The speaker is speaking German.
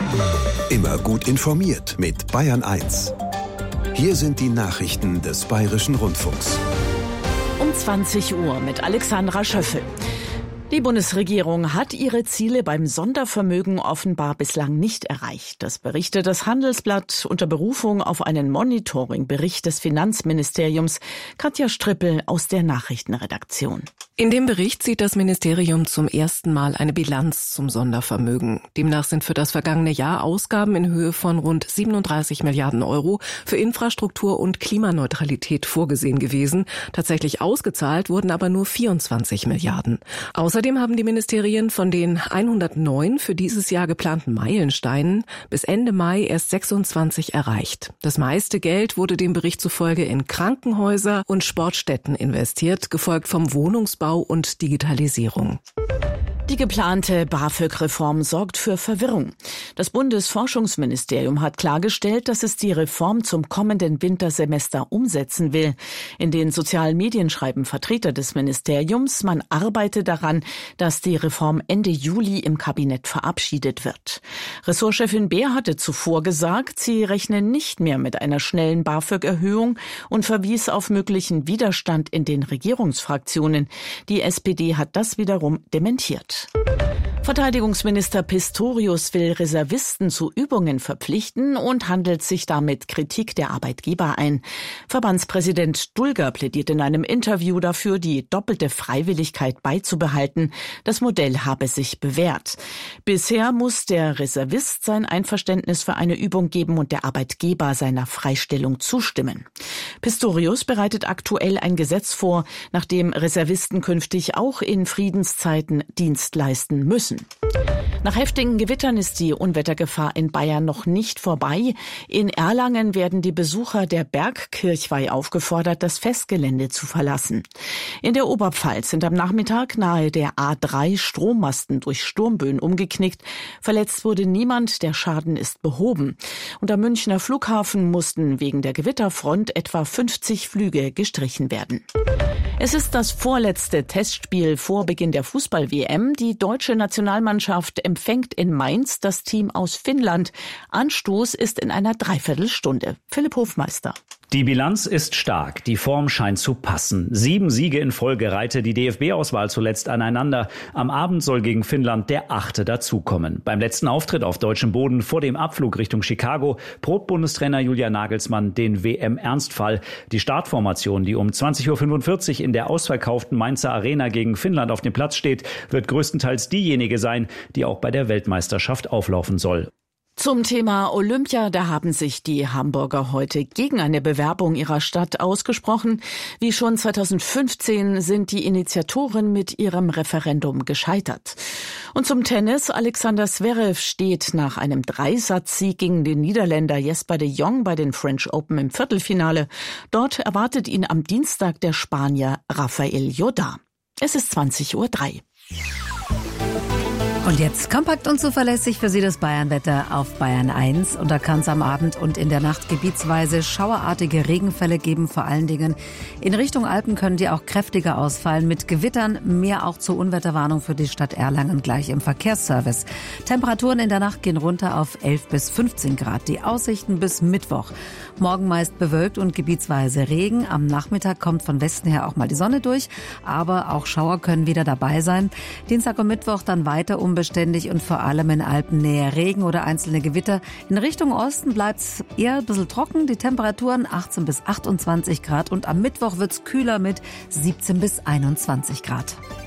Immer gut informiert mit Bayern 1. Hier sind die Nachrichten des Bayerischen Rundfunks. Um 20 Uhr mit Alexandra Schöffel. Die Bundesregierung hat ihre Ziele beim Sondervermögen offenbar bislang nicht erreicht. Das berichtet das Handelsblatt unter Berufung auf einen Monitoringbericht des Finanzministeriums. Katja Strippel aus der Nachrichtenredaktion. In dem Bericht sieht das Ministerium zum ersten Mal eine Bilanz zum Sondervermögen. Demnach sind für das vergangene Jahr Ausgaben in Höhe von rund 37 Milliarden Euro für Infrastruktur und Klimaneutralität vorgesehen gewesen. Tatsächlich ausgezahlt wurden aber nur 24 Milliarden. Außerdem haben die Ministerien von den 109 für dieses Jahr geplanten Meilensteinen bis Ende Mai erst 26 erreicht. Das meiste Geld wurde dem Bericht zufolge in Krankenhäuser und Sportstätten investiert, gefolgt vom Wohnungsbau und Digitalisierung. Die geplante BAföG-Reform sorgt für Verwirrung. Das Bundesforschungsministerium hat klargestellt, dass es die Reform zum kommenden Wintersemester umsetzen will. In den sozialen Medien schreiben Vertreter des Ministeriums, man arbeite daran, dass die Reform Ende Juli im Kabinett verabschiedet wird. Ressortchefin Beer hatte zuvor gesagt, sie rechnen nicht mehr mit einer schnellen BAföG-Erhöhung und verwies auf möglichen Widerstand in den Regierungsfraktionen. Die SPD hat das wiederum dementiert. Verteidigungsminister Pistorius will Reservisten zu Übungen verpflichten und handelt sich damit Kritik der Arbeitgeber ein. Verbandspräsident Dulger plädiert in einem Interview dafür, die doppelte Freiwilligkeit beizubehalten. Das Modell habe sich bewährt. Bisher muss der Reservist sein Einverständnis für eine Übung geben und der Arbeitgeber seiner Freistellung zustimmen. Pistorius bereitet aktuell ein Gesetz vor, nach dem Reservisten künftig auch in Friedenszeiten Dienst leisten müssen. Nach heftigen Gewittern ist die Unwettergefahr in Bayern noch nicht vorbei. In Erlangen werden die Besucher der Bergkirchweih aufgefordert, das Festgelände zu verlassen. In der Oberpfalz sind am Nachmittag nahe der A3 Strommasten durch Sturmböen umgeknickt. Verletzt wurde niemand, der Schaden ist behoben. Und am Münchner Flughafen mussten wegen der Gewitterfront etwa 50 Flüge gestrichen werden. Es ist das vorletzte Testspiel vor Beginn der Fußball-WM. Die deutsche Nationalmannschaft empfängt in Mainz das Team aus Finnland. Anstoß ist in einer Dreiviertelstunde. Philipp Hofmeister. Die Bilanz ist stark, die Form scheint zu passen. 7 Siege in Folge reihte die DFB-Auswahl zuletzt aneinander. Am Abend soll gegen Finnland der 8. dazukommen. Beim letzten Auftritt auf deutschem Boden vor dem Abflug Richtung Chicago probt Bundestrainer Julian Nagelsmann den WM-Ernstfall. Die Startformation, die um 20.45 Uhr in der ausverkauften Mainzer Arena gegen Finnland auf dem Platz steht, wird größtenteils diejenige sein, die auch bei der Weltmeisterschaft auflaufen soll. Zum Thema Olympia, da haben sich die Hamburger heute gegen eine Bewerbung ihrer Stadt ausgesprochen. Wie schon 2015 sind die Initiatoren mit ihrem Referendum gescheitert. Und zum Tennis, Alexander Zverev steht nach einem Dreisatzsieg gegen den Niederländer Jesper de Jong bei den French Open im Viertelfinale. Dort erwartet ihn am Dienstag der Spanier Rafael Jodá. Es ist 20:03 Uhr. Und jetzt kompakt und zuverlässig für Sie das Bayernwetter auf Bayern 1. Und da kann es am Abend und in der Nacht gebietsweise schauerartige Regenfälle geben. Vor allen Dingen in Richtung Alpen können die auch kräftiger ausfallen. Mit Gewittern, mehr auch zur Unwetterwarnung für die Stadt Erlangen gleich im Verkehrsservice. Temperaturen in der Nacht gehen runter auf 11 bis 15 Grad. Die Aussichten bis Mittwoch. Morgen meist bewölkt und gebietsweise Regen. Am Nachmittag kommt von Westen her auch mal die Sonne durch. Aber auch Schauer können wieder dabei sein. Dienstag und Mittwoch dann weiter unbeständig und vor allem in Alpennähe Regen oder einzelne Gewitter. In Richtung Osten bleibt es eher ein bisschen trocken. Die Temperaturen 18 bis 28 Grad und am Mittwoch wird es kühler mit 17 bis 21 Grad.